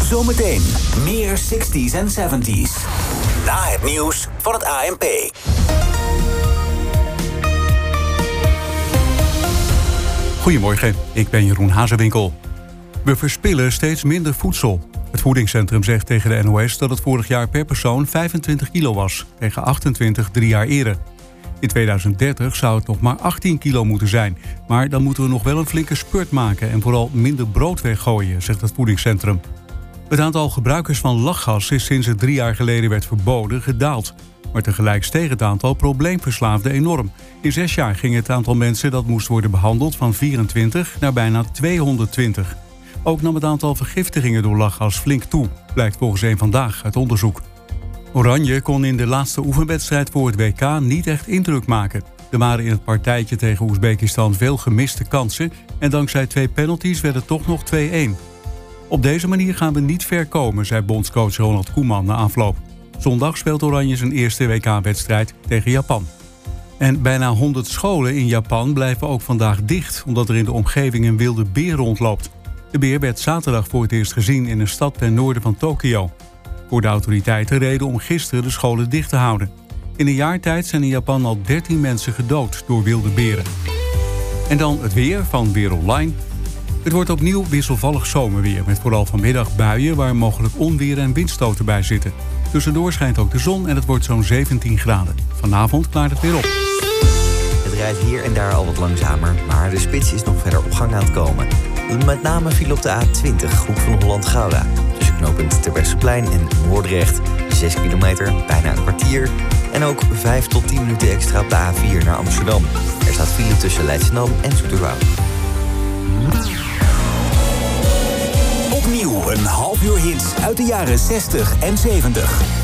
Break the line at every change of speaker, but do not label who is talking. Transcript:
Zometeen meer 60s en 70s. Na het nieuws van het ANP.
Goedemorgen, ik ben Jeroen Hazewinkel. We verspillen steeds minder voedsel. Het voedingscentrum zegt tegen de NOS dat het vorig jaar per persoon 25 kilo was, tegen 28 3 jaar eerder. In 2030 zou het nog maar 18 kilo moeten zijn. Maar dan moeten we nog wel een flinke spurt maken en vooral minder brood weggooien, zegt het voedingscentrum. Het aantal gebruikers van lachgas is sinds het 3 jaar geleden werd verboden gedaald. Maar tegelijk steeg het aantal probleemverslaafden enorm. In 6 jaar ging het aantal mensen dat moest worden behandeld van 24 naar bijna 220. Ook nam het aantal vergiftigingen door lachgas flink toe, blijkt volgens Eén Vandaag uit onderzoek. Oranje kon in de laatste oefenwedstrijd voor het WK niet echt indruk maken. Er waren in het partijtje tegen Oezbekistan veel gemiste kansen en dankzij 2 penalties werd het toch nog 2-1. Op deze manier gaan we niet ver komen, zei bondscoach Ronald Koeman na afloop. Zondag speelt Oranje zijn eerste WK-wedstrijd tegen Japan. En bijna 100 scholen in Japan blijven ook vandaag dicht, omdat er in de omgeving een wilde beer rondloopt. De beer werd zaterdag voor het eerst gezien in een stad ten noorden van Tokio. Voor de autoriteiten reden om gisteren de scholen dicht te houden. In een jaar tijd zijn in Japan al 13 mensen gedood door wilde beren. En dan het weer van Weer Online. Het wordt opnieuw wisselvallig zomerweer, met vooral vanmiddag buien waar mogelijk onweer en windstoten bij zitten. Tussendoor schijnt ook de zon en het wordt zo'n 17 graden. Vanavond klaart het weer op.
Het rijdt hier en daar al wat langzamer, maar de spits is nog verder op gang aan het komen. Met name viel op de A20, Hoek van Holland-Gouda. Tussen knooppunt Terbrechtseplein en Moordrecht. 6 kilometer, bijna een kwartier. En ook 5 tot 10 minuten extra op de A4 naar Amsterdam. Er staat file tussen Leidschendam en Zoeterwoude.
Opnieuw een half uur hits uit de jaren 60 en 70.